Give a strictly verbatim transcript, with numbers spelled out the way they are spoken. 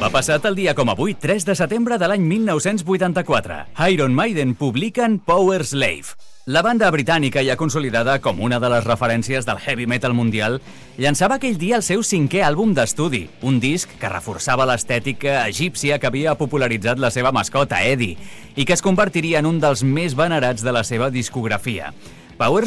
Va passar tal dia com avui, tres de setembre de l'any mil nou-cents vuitanta-quatre. Iron Maiden publiquen Power Slave. La banda britànica, ja consolidada com una de les referències del heavy metal mundial, llançava aquell dia el seu cinquè àlbum d'estudi, un disc que reforçava l'estètica egípcia que havia popularitzat la seva mascota, Eddie, i que es convertiria en un dels més venerats de la seva discografia. Power